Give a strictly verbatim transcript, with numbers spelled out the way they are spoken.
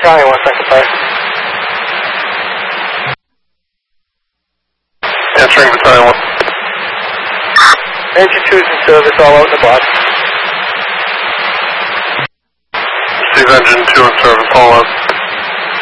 Battalion one second five. Answering Battalion one. Engine two is in service, all out in the box. Receive engine two in service, all out.